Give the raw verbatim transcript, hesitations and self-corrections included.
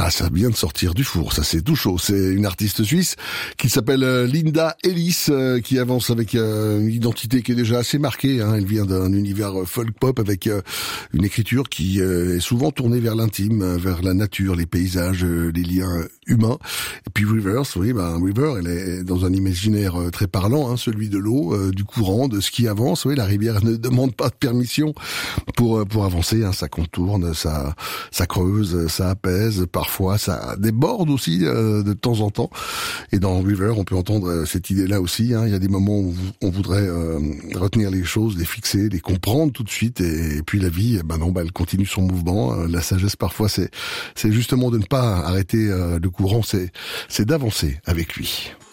Ah, ça vient de sortir du four, ça c'est tout chaud. C'est une artiste suisse qui s'appelle euh, Linda Ellis, euh, qui avance avec euh, une identité qui est déjà assez marquée. Hein. Elle vient d'un univers euh, folk-pop avec euh, une écriture qui euh, est souvent tournée vers l'intime, euh, vers la nature, les paysages, euh, les liens humains. Et puis Rivers, oui, bah, River, elle est dans un imaginaire euh, très parlant, hein, celui de l'eau, euh, du courant, de ce qui avance. Oui, la rivière ne demande pas de permission pour euh, pour avancer. Hein. Ça contourne, ça ça creuse, ça apaise. Parfois, ça déborde aussi euh, de temps en temps. Et dans River, on peut entendre euh, cette idée-là aussi. Hein. Il y a des moments où on voudrait euh, retenir les choses, les fixer, les comprendre tout de suite. Et, et puis la vie, ben non, ben elle continue son mouvement. Euh, la sagesse, parfois, c'est c'est justement de ne pas arrêter euh, le courant. C'est c'est d'avancer avec lui.